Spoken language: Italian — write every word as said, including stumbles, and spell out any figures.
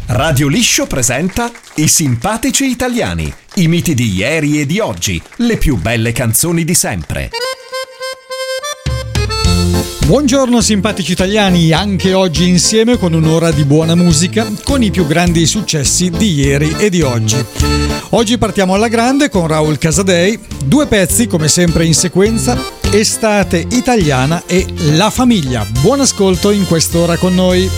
Radio Liscio presenta I simpatici italiani, i miti di ieri e di oggi, le più belle canzoni di sempre. Buongiorno simpatici italiani, anche oggi insieme con un'ora di buona musica con i più grandi successi di ieri e di oggi. Oggi partiamo alla grande con Raul Casadei, due pezzi come sempre in sequenza, Estate italiana e La famiglia. Buon ascolto in quest'ora con noi.